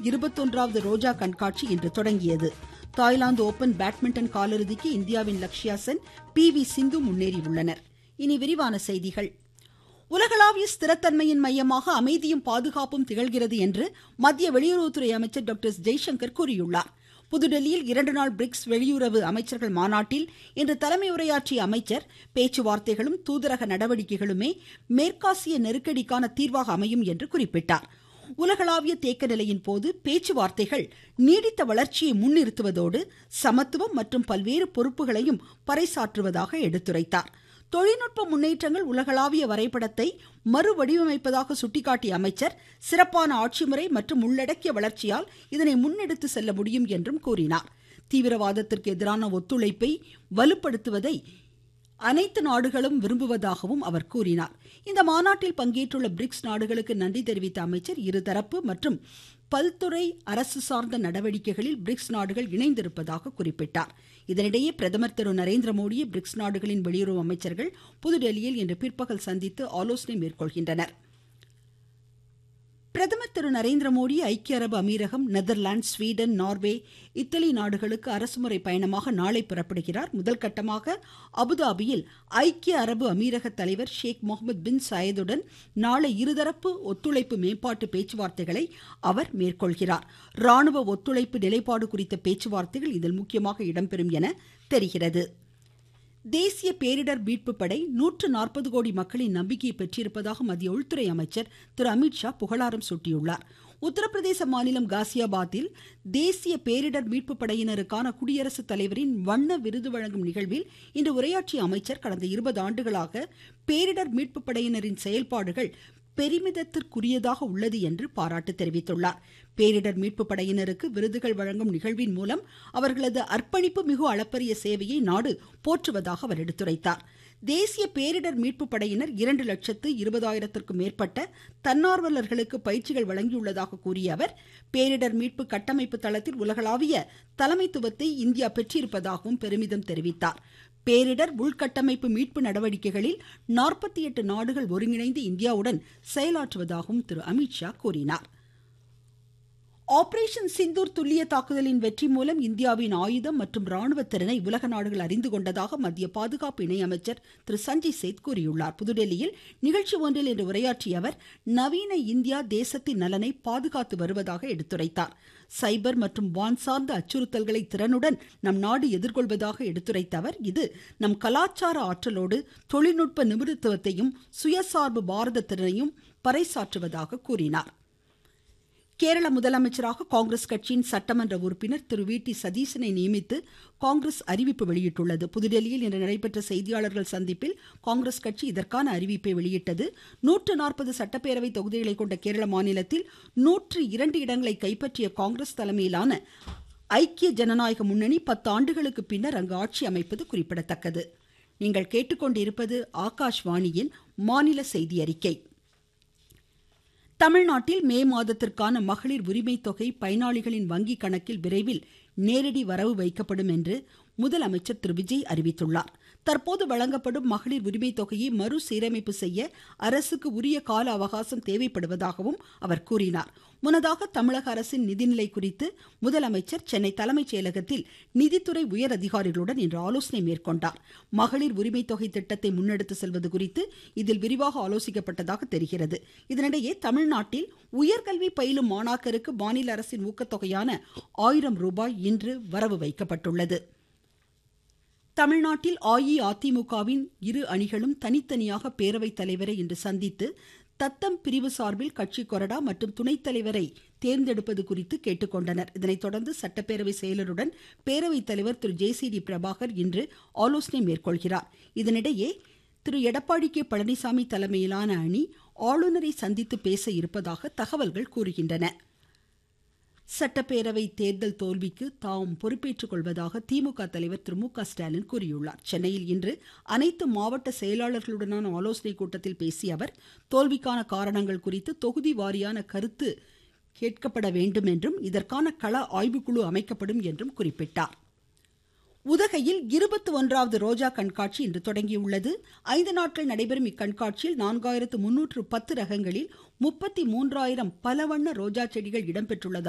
21வது ரோஜா கண்காட்சி இன்று தொடங்கியது. தாய்லாந்து ஓபன் பேட்மிண்டன் காலிறுதிக்கு இந்தியாவின் லக்ஷ்யா சென், PV சிந்து முன்னேறியுள்ளனர். இனி விரிவான செய்திகள். உலகளாவிய ஸ்திரத்தன்மையின் மையமாக அமைதியும் பாதுகாப்பும் திகழ்கிறது என்று மத்திய வெளியுறவுத்துறை அமைச்சர் டாக்டர் ஜெய்சங்கர் கூறியுள்ளார். புதுதில்லியில் 2 நாள் பிரிக்ஸ் வெளியுறவு அமைச்சர்கள் மாநாட்டில் இன்று தலைமை உரையாற்றிய அமைச்சர், பேச்சுவார்த்தைகளும் தூதரக நடவடிக்கைகளுமே மேற்காசிய நெருக்கடிக்கான தீர்வாக அமையும் என்று குறிப்பிட்டார். உலகளாவிய தேக்க நிலையின் போது பேச்சுவார்த்தைகள் நீடித்த வளர்ச்சியை முன்னிறுத்துவதோடு சமத்துவம் மற்றும் பல்வேறு பொறுப்புகளையும் பறைசாற்றுவதாக எடுத்துரைத்தார். தொழில்நுட்ப முன்னேற்றங்கள் உலகளாவிய வரைபடத்தை மறுவடிவமைப்பதாக சுட்டிக்காட்டிய அமைச்சர், சிறப்பான ஆட்சிமுறை மற்றும் உள்ளடக்கிய வளர்ச்சியால் இதனை முன்னெடுத்து செல்ல முடியும் என்றும் கூறினார். தீவிரவாதத்திற்கு எதிரான ஒத்துழைப்பை வலுப்படுத்துவதை அனைத்து நாடுகளும் விரும்புவதாகவும் அவர் கூறினார். இந்த மாநாட்டில் பங்கேற்றுள்ள பிரிக்ஸ் நாடுகளுக்கு நன்றி தெரிவித்த அமைச்சர், இருதரப்பு மற்றும் பல்துறை அரசு சார்ந்த நடவடிக்கைகளில் பிரிக்ஸ் நாடுகள் இணைந்திருப்பதாக குறிப்பிட்டார். இதனிடையே பிரதமர் திரு நரேந்திர மோடியை பிரிக்ஸ் நாடுகளின் வெளியுறவு அமைச்சர்கள் புதுதில்லியில் இன்று பிற்பகல் சந்தித்து ஆலோசனை மேற்கொள்கின்றனர். பிரதமர் திரு நரேந்திர மோடி ஐக்கிய அரபு அமீரகம், நெதர்லாந்து, ஸ்வீடன், நார்வே, இத்தாலி நாடுகளுக்கு அரசுமுறை பயணமாக நாளை புறப்படுகிறார். முதல் கட்டமாக அபுதாபியில் ஐக்கிய அரபு அமீரக தலைவர் ஷேக் முகமது பின் சயதுடன் நாளை இருதரப்பு ஒத்துழைப்பு மேம்பாட்டு பேச்சுவார்த்தைகளை அவர் மேற்கொள்கிறார். ராணுவ ஒத்துழைப்பு நிலைப்பாடு குறித்த பேச்சுவார்த்தைகள் இதில் முக்கியமாக இடம்பெறும் என தெரிகிறது. தேசிய பேரிடர் மீட்பு படை 140 கோடி மக்களின் நம்பிக்கையை பெற்றிருப்பதாக மத்திய உள்துறை அமைச்சர் திரு அமித்ஷா புகழாரம் சூட்டியுள்ளார். உத்தரப்பிரதேச மாநிலம் காசியாபாத்தில் தேசிய பேரிடர் மீட்பு படையினருக்கான குடியரசுத் தலைவரின் வண்ண விருது வழங்கும் நிகழ்வில் இன்று உரையாற்றிய அமைச்சர், கடந்த 20 ஆண்டுகளாக பேரிடர் மீட்பு படையினரின் செயல்பாடுகள் பெருமிதத்திற்குரியதாக உள்ளது என்று பாராட்டு தெரிவித்துள்ளார். பேரிடர் மீட்பு படையினருக்கு விருதுகள் வழங்கும் நிகழ்வின் மூலம் அவர்களது அர்ப்பணிப்பு மிகு அளப்பரிய சேவையை நாடு போற்றுவதாக அவர் எடுத்துரைத்தார். தேசிய பேரிடர் மீட்பு படையினர் 2,20,000க்கும் மேற்பட்ட தன்னார்வலர்களுக்கு பயிற்சிகள் வழங்கியுள்ளதாக கூறிய அவர், பேரிடர் மீட்பு கட்டமைப்பு தளத்தில் உலகளாவிய தலைமைத்துவத்தை இந்தியா பெற்றிருப்பதாகவும் பெருமிதம் தெரிவித்தார். பேரிடர் உள்கட்டமைப்பு மீட்பு நடவடிக்கைகளில் 48 நாடுகள் ஒருங்கிணைந்து இந்தியாவுடன் செயலாற்றுவதாகவும் திரு அமித்ஷா கூறினார். ஆபரேஷன் சிந்தூர் துல்லிய தாக்குதலின் வெற்றி மூலம் இந்தியாவின் ஆயுதம் மற்றும் ராணுவ திறனை உலக நாடுகள் அறிந்து கொண்டதாக மத்திய பாதுகாப்பு இணை அமைச்சர் திரு சஞ்சய் சேத் கூறியுள்ளார். புதுதில்லியில் நிகழ்ச்சி ஒன்றில் இன்று உரையாற்றிய அவர், நவீன இந்தியா தேசத்தின் நலனை பாதுகாத்து வருவதாக எடுத்துரைத்தார். சைபர் மற்றும் வான் சார்ந்த அச்சுறுத்தல்களை திறனுடன் நம் நாடு எதிர்கொள்வதாக எடுத்துரைத்த அவர், இது நம் கலாச்சார ஆற்றலோடு தொழில்நுட்ப நிபுணத்துவத்தையும் சுயசார்பு பாரத திறனையும் பறைசாற்றுவதாக கூறினார். கேரள முதலமைச்சராக காங்கிரஸ் கட்சியின் சட்டமன்ற உறுப்பினர் திரு வி.டி. சதீசனை நியமித்து காங்கிரஸ் அறிவிப்பு வெளியிட்டுள்ளது. புதுதில்லியில் இன்று நடைபெற்ற செய்தியாளர்கள் சந்திப்பில் காங்கிரஸ் கட்சி இதற்கான அறிவிப்பை வெளியிட்டது. 140 சட்டப்பேரவை தொகுதிகளை கொண்ட கேரள மாநிலத்தில் 102 இடங்களை கைப்பற்றிய காங்கிரஸ் தலைமையிலான ஐக்கிய ஜனநாயக முன்னணி 10 ஆண்டுகளுக்கு பின்னர் அங்கு ஆட்சி அமைப்பது குறிப்பிடத்தக்கது. நீங்கள் கேட்டுக்கொண்டிருப்பது ஆகாஷ்வாணியின் மாநில செய்தி அறிக்கை. தமிழ்நாட்டில் மே மாதத்திற்கான மகளிர் உரிமை தொகை பயனாளிகளின் வங்கி கணக்கில் விரைவில் நேரடி வரவு வைக்கப்படும் என்று முதலமைச்சர் திரு விஜய் அறிவித்துள்ளார். தற்போது வழங்கப்படும் மகளிர் உரிமை தொகையை மறுசீரமைப்பு செய்ய அரசுக்கு உரிய கால அவகாசம் தேவைப்படுவதாகவும் அவர் கூறினார். முன்னதாக தமிழக அரசின் நிதிநிலை குறித்து முதலமைச்சர் சென்னை தலைமைச் செயலகத்தில் நிதித்துறை உயர் அதிகாரிகளுடன் இன்று ஆலோசனை மேற்கொண்டார். மகளிர் உரிமை தொகை திட்டத்தை முன்னெடுத்து செல்வது குறித்து இதில் விரிவாக ஆலோசிக்கப்பட்டதாக தெரிகிறது. இதனிடையே தமிழ்நாட்டில் உயர்கல்வி பயிலும் மாணாக்கருக்கு மாநில அரசின் ஊக்கத்தொகையான 1000 ரூபாய் இன்று வரவு வைக்கப்பட்டுள்ளது. தமிழ்நாட்டில் அஇஅதிமுகவின் இரு அணிகளும் தனித்தனியாக பேரவைத் தலைவரை இன்று சந்தித்து தத்தம் பிரிவு சார்பில் கட்சி கொறடா மற்றும் துணைத் தலைவரை தேர்ந்தெடுப்பது குறித்து கேட்டுக்கொண்டனர். இதனைத் தொடர்ந்து சட்டப்பேரவை செயலருடன் பேரவைத் தலைவர் திரு ஜே.சி.டி. பிரபாகர் இன்று ஆலோசனை மேற்கொள்கிறார். இதனிடையே திரு எடப்பாடி கே. பழனிசாமி தலைமையிலான அணி ஆளுநரை சந்தித்து பேச இருப்பதாக தகவல்கள் கூறுகின்றன. சட்டப்பேரவை தேர்தல் தோல்விக்கு தாம் பொறுப்பேற்றுக் கொள்வதாக திமுக தலைவர் திரு மு.க. ஸ்டாலின் கூறியுள்ளார். சென்னையில் இன்று அனைத்து மாவட்ட செயலாளர்களுடனான ஆலோசனை கூட்டத்தில் பேசிய அவர், தோல்விக்கான காரணங்கள் குறித்து தொகுதி வாரியான கருத்து கேட்கப்பட வேண்டும் என்றும் இதற்கான கள ஆய்வுக்குழு அமைக்கப்படும் என்றும் குறிப்பிட்டார். உதகையில் 21வது ரோஜா கண்காட்சி இன்று தொடங்கியுள்ளது. 5 நாட்கள் நடைபெறும் இக்கண்காட்சியில் 4310 ரகங்களில் 33,000 பலவண்ண ரோஜா செடிகள் இடம்பெற்றுள்ளதாக